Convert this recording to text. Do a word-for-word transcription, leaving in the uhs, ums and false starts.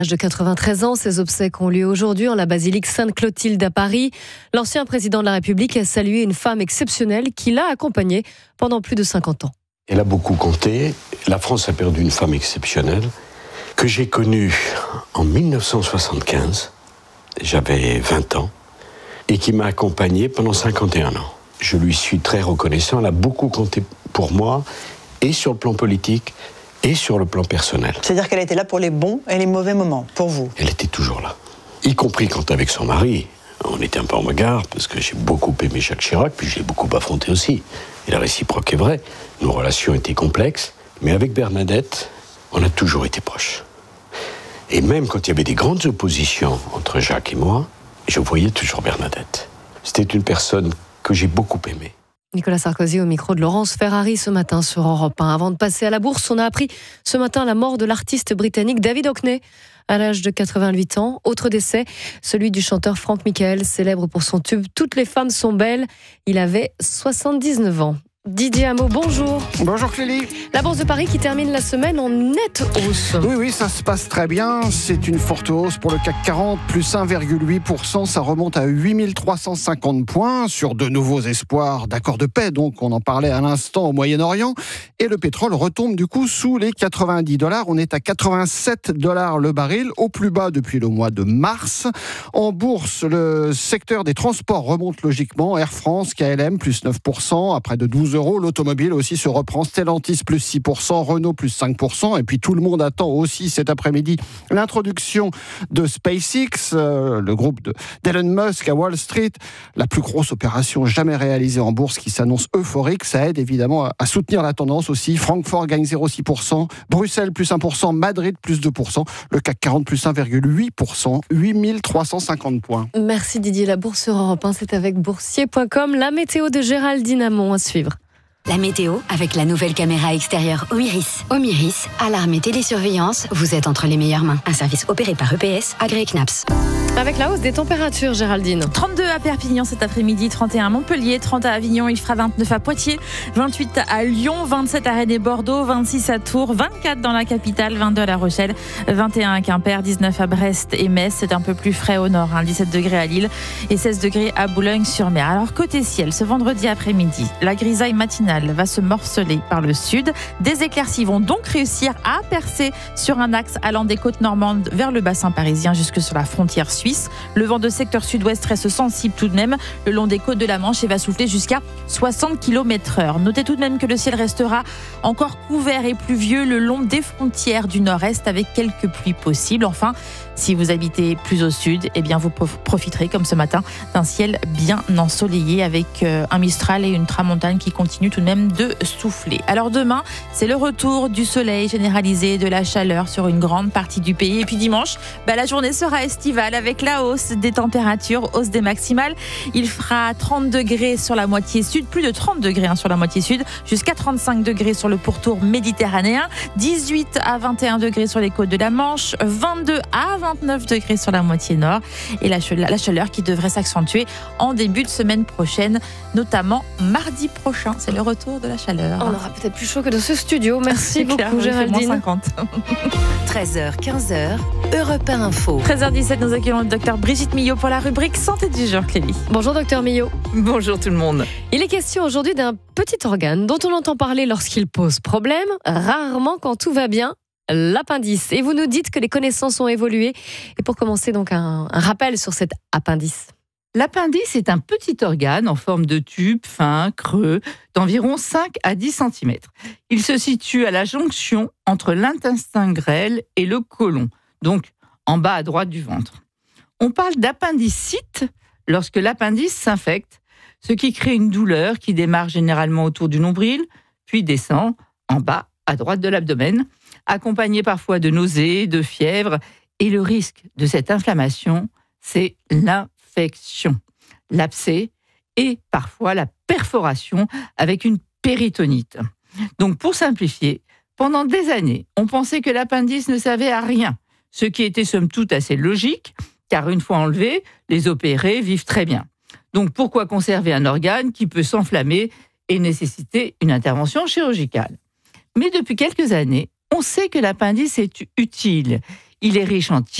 À l'âge de quatre-vingt-treize ans, ses obsèques ont lieu aujourd'hui en la basilique Sainte-Clotilde à Paris. L'ancien président de la République a salué une femme exceptionnelle qui l'a accompagnée pendant plus de cinquante ans. Elle a beaucoup compté. La France a perdu une femme exceptionnelle que j'ai connue en dix-neuf cent soixante-quinze. J'avais vingt ans et qui m'a accompagné pendant cinquante et un ans. Je lui suis très reconnaissant. Elle a beaucoup compté pour moi et sur le plan politique et sur le plan personnel. C'est-à-dire qu'elle était là pour les bons et les mauvais moments, pour vous? Elle était toujours là. Y compris quand, avec son mari, on était un peu en bagarre, parce que j'ai beaucoup aimé Jacques Chirac, puis je l'ai beaucoup affronté aussi. Et la réciproque est vraie. Nos relations étaient complexes, mais avec Bernadette, on a toujours été proches. Et même quand il y avait des grandes oppositions entre Jacques et moi, je voyais toujours Bernadette. C'était une personne que j'ai beaucoup aimée. Nicolas Sarkozy au micro de Laurence Ferrari ce matin sur Europe un. Avant de passer à la bourse, on a appris ce matin la mort de l'artiste britannique David Hockney à l'âge de quatre-vingt-huit ans. Autre décès, celui du chanteur Frank Michael, célèbre pour son tube « Toutes les femmes sont belles ». Il avait soixante-dix-neuf ans. Didier Hameau, bonjour. Bonjour Clélie. La Bourse de Paris qui termine la semaine en nette hausse. Oui, oui, ça se passe très bien. C'est une forte hausse pour le C A C quarante, plus un virgule huit pour cent. Ça remonte à huit mille trois cent cinquante points sur de nouveaux espoirs d'accord de paix. Donc, on en parlait à l'instant au Moyen-Orient. Et le pétrole retombe du coup sous les quatre-vingt-dix dollars. On est à quatre-vingt-sept dollars le baril, au plus bas depuis le mois de mars. En bourse, le secteur des transports remonte logiquement. Air France, K L M, plus neuf pour cent, à près de douze euros. L'automobile aussi se reprend. Stellantis, plus six pour cent. Renault, plus cinq pour cent. Et puis tout le monde attend aussi cet après-midi l'introduction de SpaceX, euh, le groupe de, d'Elon Musk à Wall Street. La plus grosse opération jamais réalisée en bourse qui s'annonce euphorique. Ça aide évidemment à, à soutenir la tendance aussi. Francfort gagne zéro virgule six pour cent. Bruxelles, plus un pour cent. Madrid, plus deux pour cent. Le C A C quarante, plus un virgule huit pour cent. huit mille trois cent cinquante points. Merci Didier. La Bourse sur Europe un, c'est avec boursier point com. La météo de Géraldine Amont à suivre. La météo avec la nouvelle caméra extérieure Omiris. Omiris, alarme et télésurveillance, vous êtes entre les meilleures mains. Un service opéré par E P S, agréé C N A P S. Avec la hausse des températures, Géraldine. trente-deux à Perpignan cet après-midi, trente et un à Montpellier, trente à Avignon, il fera vingt-neuf à Poitiers, vingt-huit à Lyon, vingt-sept à Rennes et Bordeaux, vingt-six à Tours, vingt-quatre dans la capitale, vingt-deux à La Rochelle, vingt et un à Quimper, dix-neuf à Brest et Metz. C'est un peu plus frais au nord, hein, dix-sept degrés à Lille et seize degrés à Boulogne-sur-Mer. Alors côté ciel, ce vendredi après-midi, la grisaille matinale va se morceler par le sud. Des éclaircies vont donc réussir à percer sur un axe allant des côtes normandes vers le bassin parisien jusque sur la frontière suisse. Le vent de secteur sud-ouest reste sensible tout de même le long des côtes de la Manche et va souffler jusqu'à soixante kilomètres heure. Notez tout de même que le ciel restera encore couvert et pluvieux le long des frontières du nord-est avec quelques pluies possibles. Enfin, si vous habitez plus au sud, eh bien vous profiterez comme ce matin d'un ciel bien ensoleillé avec un Mistral et une tramontane qui continuent tout de même de souffler. Alors demain, c'est le retour du soleil généralisé, de la chaleur sur une grande partie du pays. Et puis dimanche, bah, la journée sera estivale avec la hausse des températures, hausse des maximales. Il fera trente degrés sur la moitié sud, plus de trente degrés hein, sur la moitié sud, jusqu'à trente-cinq degrés sur le pourtour méditerranéen, dix-huit à vingt et un degrés sur les côtes de la Manche, vingt-deux à vingt-neuf degrés sur la moitié nord. Et la chaleur, la chaleur qui devrait s'accentuer en début de semaine prochaine, notamment mardi prochain. C'est le retour de la chaleur. On aura peut-être plus chaud que dans ce studio. Merci beaucoup, clair, Géraldine. cinquante. treize heures, quinze heures, Europe un Info. treize heures dix-sept, nous accueillons le docteur Brigitte Millot pour la rubrique Santé du jour, Clélie. Bonjour, docteur Millot. Bonjour tout le monde. Il est question aujourd'hui d'un petit organe dont on entend parler lorsqu'il pose problème, rarement quand tout va bien, l'appendice. Et vous nous dites que les connaissances ont évolué. Et pour commencer, donc, un, un rappel sur cet appendice. L'appendice est un petit organe en forme de tube fin, creux, d'environ cinq à dix centimètres. Il se situe à la jonction entre l'intestin grêle et le côlon, donc en bas à droite du ventre. On parle d'appendicite lorsque l'appendice s'infecte, ce qui crée une douleur qui démarre généralement autour du nombril, puis descend en bas à droite de l'abdomen, accompagnée parfois de nausées, de fièvre. Et le risque de cette inflammation, c'est l'infection, l'abcès et parfois la perforation avec une péritonite. Donc pour simplifier, pendant des années, on pensait que l'appendice ne servait à rien, ce qui était somme toute assez logique, car une fois enlevé, les opérés vivent très bien. Donc pourquoi conserver un organe qui peut s'enflammer et nécessiter une intervention chirurgicale ? Mais depuis quelques années, on sait que l'appendice est utile. Il est riche en